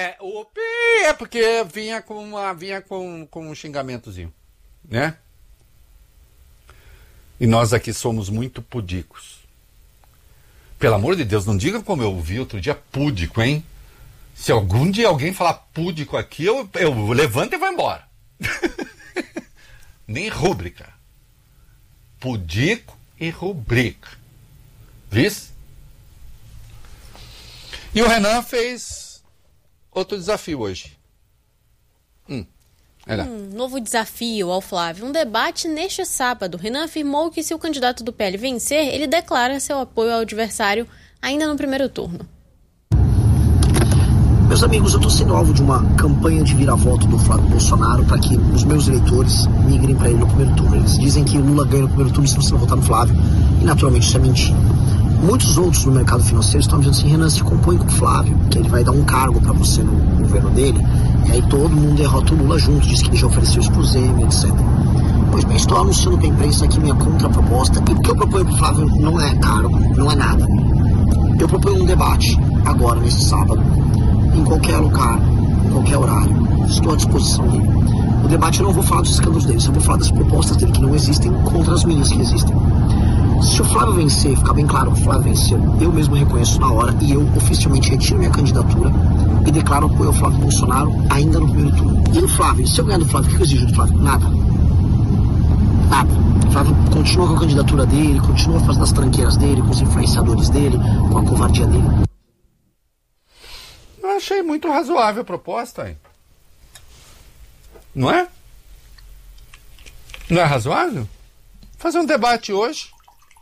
É porque vinha com um xingamentozinho, né? E nós aqui somos muito pudicos. Pelo amor de Deus, não diga como eu ouvi outro dia púdico, hein? Se algum dia alguém falar púdico aqui, eu levanto e vou embora. Nem rúbrica. Pudico e rubrica. Vice? E o Renan fez outro desafio hoje. Novo desafio ao Flávio. Um debate neste sábado. Renan afirmou que se o candidato do PL vencer, ele declara seu apoio ao adversário ainda no primeiro turno. Meus amigos, eu estou sendo alvo de uma campanha de vira-voto do Flávio Bolsonaro para que os meus eleitores migrem para ele no primeiro turno. Eles dizem que o Lula ganha no primeiro turno se você não votar no Flávio. E naturalmente isso é mentira. Muitos outros no mercado financeiro estão dizendo assim: Renan, se compõe com o Flávio, que ele vai dar um cargo para você no governo dele. E aí todo mundo derrota o Lula junto, diz que ele já ofereceu isso pro Zema, etc. Pois bem, estou anunciando para a imprensa aqui minha contraproposta. E o que eu proponho pro Flávio não é cargo, não é nada. Eu proponho um debate agora, nesse sábado, em qualquer lugar, em qualquer horário. Estou à disposição dele. O debate eu não vou falar dos escândalos dele, só vou falar das propostas dele que não existem contra as minhas que existem. Se o Flávio vencer, ficar bem claro que o Flávio venceu, eu mesmo reconheço na hora e eu oficialmente retiro minha candidatura e declaro apoio ao Flávio Bolsonaro ainda no primeiro turno. E o Flávio, se eu ganhar do Flávio, o que eu exijo do Flávio? Nada. O Flávio continua com a candidatura dele, continua fazendo as tranqueiras dele, com os influenciadores dele, com a covardia dele. Eu achei muito razoável a proposta, hein? Não é? Não é razoável? Fazer um debate hoje.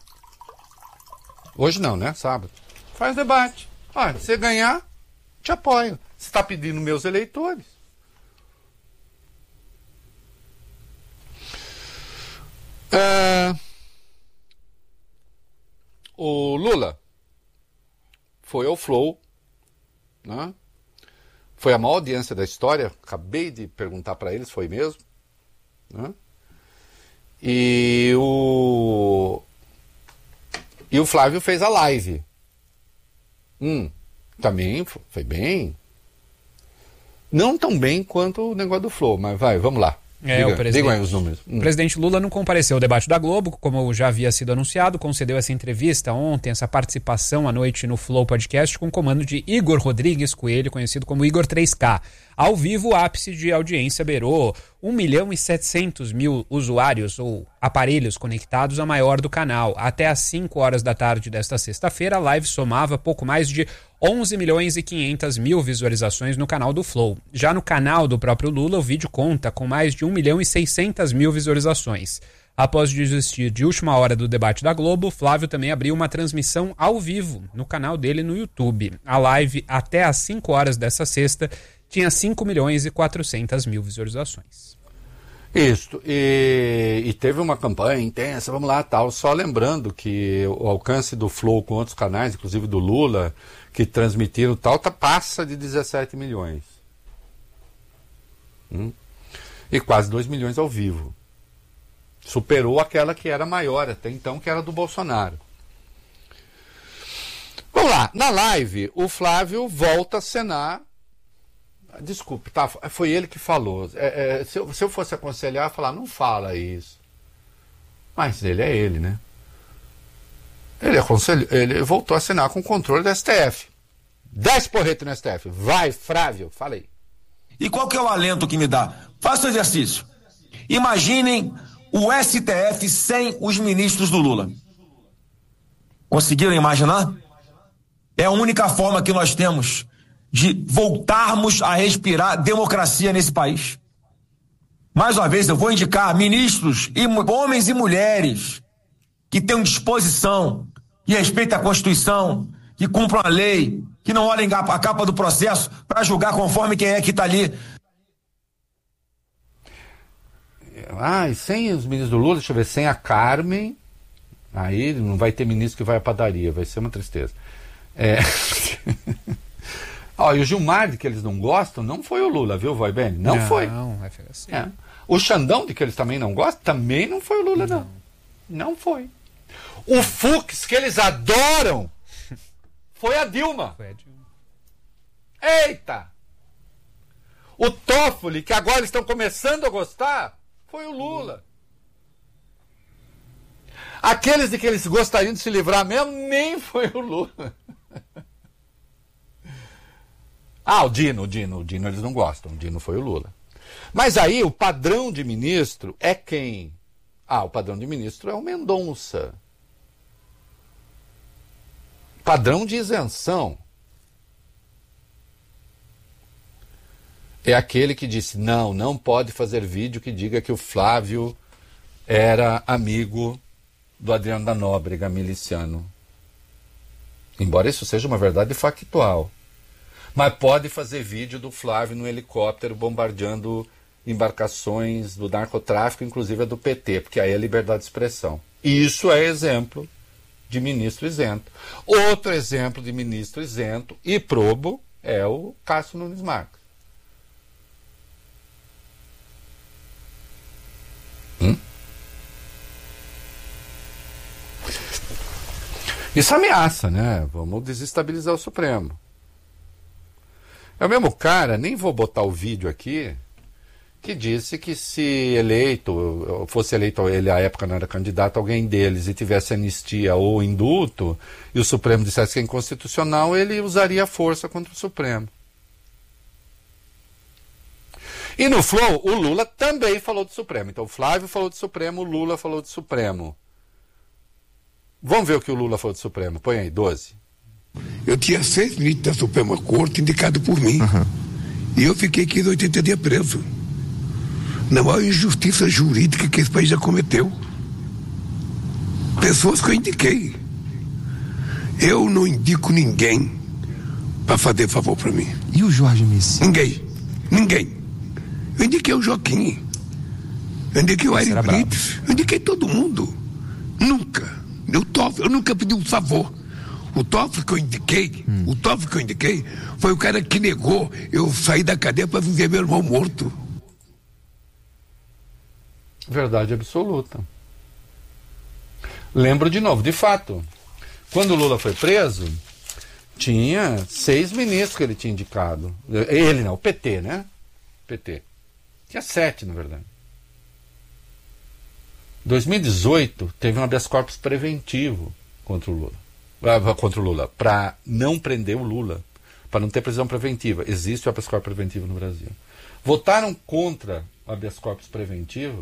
Hoje não, né? Sábado. Faz debate. Olha, se você ganhar, te apoio. Você está pedindo meus eleitores. O Lula foi ao Flow, né? Foi a maior audiência da história. Acabei de perguntar para eles, foi mesmo, né? E o Flávio fez a live. Também foi bem. Não tão bem quanto o negócio do Flow, mas vamos lá. Digam aí os números. O presidente Lula não compareceu ao debate da Globo, como já havia sido anunciado, concedeu essa entrevista ontem, essa participação à noite no Flow Podcast com o comando de Igor Rodrigues Coelho, conhecido como Igor 3K. Ao vivo, o ápice de audiência beirou 1.700.000 usuários ou aparelhos conectados, a maior do canal. Até às 5 horas da tarde desta sexta-feira, a live somava pouco mais de 11.500.000 visualizações no canal do Flow. Já no canal do próprio Lula, o vídeo conta com mais de 1.600.000 visualizações. Após desistir de última hora do debate da Globo, Flávio também abriu uma transmissão ao vivo no canal dele no YouTube. A live, até às 5 horas dessa sexta, tinha 5.400.000 visualizações. Isso, e teve uma campanha intensa, vamos lá, tal. Só lembrando que o alcance do Flow com outros canais, inclusive do Lula, que transmitiram tal, passa de 17 milhões. E quase 2 milhões ao vivo. Superou aquela que era maior até então, que era do Bolsonaro. Vamos lá, na live, o Flávio volta a cenar. Desculpe, tá? Foi ele que falou. Se eu fosse aconselhar, falar, não fala isso. Mas ele é ele, né? Ele voltou a assinar com o controle do STF. 10 porretos no STF. Vai, Flávio, fala aí. E qual que é o alento que me dá? Faça o exercício. Imaginem o STF sem os ministros do Lula. Conseguiram imaginar? É a única forma que nós temos de voltarmos a respirar democracia nesse país. Mais uma vez, eu vou indicar ministros, homens e mulheres, que tenham disposição, que respeitem a Constituição, que cumpram a lei, que não olhem a capa do processo para julgar conforme quem é que está ali. E sem os ministros do Lula, deixa eu ver, sem a Carmen, aí não vai ter ministro que vai à padaria, vai ser uma tristeza. E o Gilmar, de que eles não gostam, não foi o Lula, viu, Vai Bem? Não foi. Vai ficar assim. O Xandão, de que eles também não gostam, também não foi o Lula, não. Não foi. O Fux, que eles adoram, foi a Dilma. Foi a Dilma. Eita! O Toffoli, que agora eles estão começando a gostar, foi o Lula. Aqueles de que eles gostariam de se livrar mesmo, nem foi o Lula. O Dino eles não gostam, o Dino foi o Lula. Mas aí o padrão de ministro é quem? O padrão de ministro é o Mendonça. Padrão de isenção. É aquele que disse, não pode fazer vídeo que diga que o Flávio era amigo do Adriano da Nóbrega, miliciano. Embora isso seja uma verdade factual. Mas pode fazer vídeo do Flávio no helicóptero bombardeando embarcações do narcotráfico, inclusive a do PT, porque aí é liberdade de expressão. Isso é exemplo de ministro isento. Outro exemplo de ministro isento e probo é o Cássio Nunes Marques. Isso ameaça, né? Vamos desestabilizar o Supremo. É o mesmo cara, nem vou botar o vídeo aqui, que disse que se fosse eleito, ele à época não era candidato, alguém deles, e tivesse anistia ou indulto, e o Supremo dissesse que é inconstitucional, ele usaria força contra o Supremo. E no Flow, o Lula também falou do Supremo. Então o Flávio falou do Supremo, o Lula falou do Supremo. Vamos ver o que o Lula falou do Supremo. Põe aí, 12. Eu tinha 6 ministros da Suprema Corte indicados por mim. E eu fiquei 15, 80 dias preso. Na maior injustiça jurídica que esse país já cometeu. Pessoas que eu indiquei. Eu não indico ninguém para fazer favor para mim. E o Jorge Messias? Ninguém. Eu indiquei o Joaquim. Eu indiquei o Aire Brits. Eu indiquei todo mundo. Nunca. Eu nunca pedi um favor. O Toffoli que eu indiquei foi o cara que negou eu sair da cadeia para viver meu irmão morto. Verdade absoluta. Lembro de novo, de fato, quando o Lula foi preso, tinha 6 ministros que ele tinha indicado. Ele não, o PT, né? PT. Tinha 7, na verdade. 2018 teve um habeas corpus preventivo contra o Lula, para não prender o Lula, para não ter prisão preventiva. Existe o habeas corpus preventivo no Brasil. Votaram contra o habeas corpus preventivo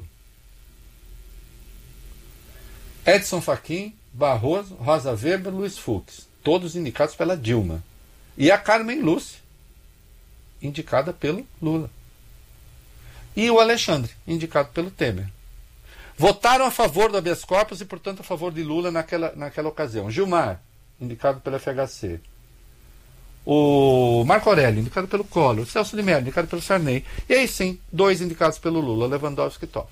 Edson Fachin, Barroso, Rosa Weber, Luiz Fux, todos indicados pela Dilma. E a Carmen Lúcia, indicada pelo Lula. E o Alexandre, indicado pelo Temer. Votaram a favor do habeas corpus e, portanto, a favor de Lula naquela ocasião. Gilmar, indicado pelo FHC. O Marco Aurélio, indicado pelo Collor. Celso de Mello, indicado pelo Sarney. E aí sim, 2 indicados pelo Lula, Lewandowski e Toffoli.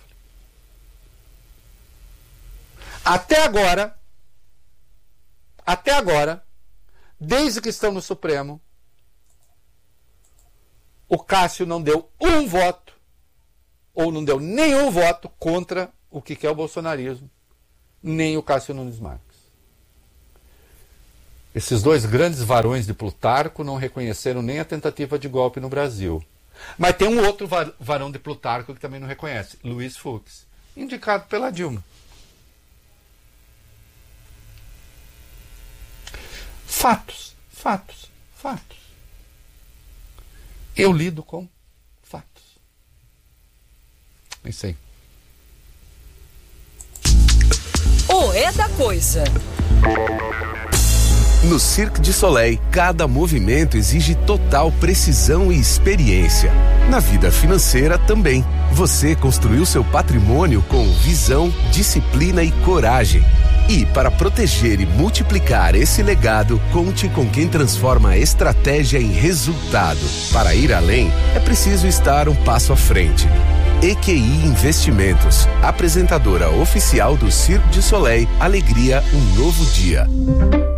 Até agora, desde que estão no Supremo, o Cássio não deu um voto, ou não deu nenhum voto contra o que é o bolsonarismo, nem o Cássio Nunes Marques. Esses 2 grandes varões de Plutarco não reconheceram nem a tentativa de golpe no Brasil. Mas tem um outro varão de Plutarco que também não reconhece, Luiz Fux, indicado pela Dilma. Fatos. Eu lido com fatos. É isso aí. É da coisa. No Cirque du Soleil, cada movimento exige total precisão e experiência. Na vida financeira também. Você construiu seu patrimônio com visão, disciplina e coragem. E para proteger e multiplicar esse legado, conte com quem transforma a estratégia em resultado. Para ir além, é preciso estar um passo à frente. EQI Investimentos, apresentadora oficial do Cirque du Soleil, Alegria, um novo dia.